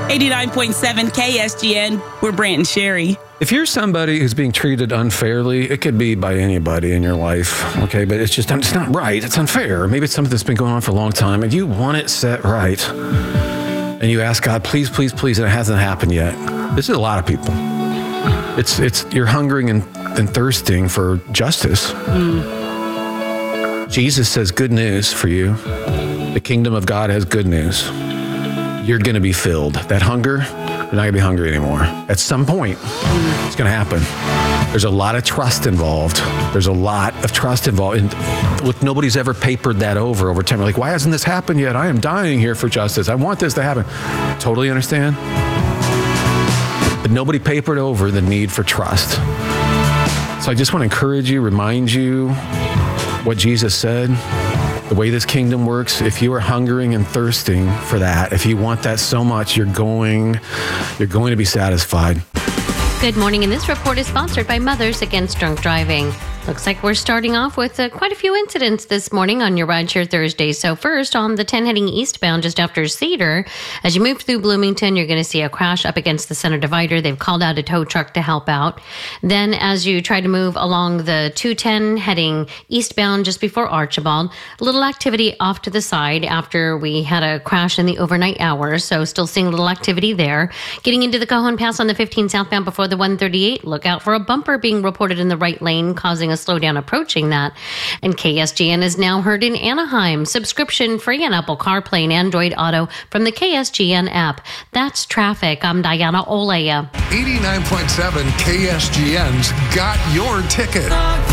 89.7 KSGN, we're Brant and Sherry. If you're somebody who's being treated unfairly, it could be by anybody in your life, okay? But it's not right. It's unfair. Maybe it's something that's been going on for a long time, and you want it set right. And you ask God, please, please, please, and it hasn't happened yet. This is a lot of people. It's you're hungering and thirsting for justice. Jesus says good news for you. The kingdom of God has good news. You're going to be filled. That hunger, you're not going to be hungry anymore. At some point, it's going to happen. There's a lot of trust involved. And look, nobody's ever papered that over time. We're like, why hasn't this happened yet? I am dying here for justice. I want this to happen. Totally understand. But nobody papered over the need for trust. So I just want to encourage you, remind you what Jesus said. The way this kingdom works, if you are hungering and thirsting for that, if you want that so much, you're going to be satisfied. Good morning, and this report is sponsored by Mothers Against Drunk Driving. Looks like we're starting off with quite a few incidents this morning on your Rideshare Thursday. So first, on the 10 heading eastbound just after Cedar, as you move through Bloomington, you're going to see a crash up against the center divider. They've called out a tow truck to help out. Then as you try to move along the 210 heading eastbound just before Archibald, a little activity off to the side after we had a crash in the overnight hours. So still seeing a little activity there. Getting into the Cajon Pass on the 15 southbound before the 138, look out for a bumper being reported in the right lane, causing a slowdown approaching that. And KSGN is now heard in Anaheim, subscription free on Apple CarPlay and Android Auto from the KSGN app. That's traffic. I'm Diana Olea. 89.7 KSGN's got your ticket.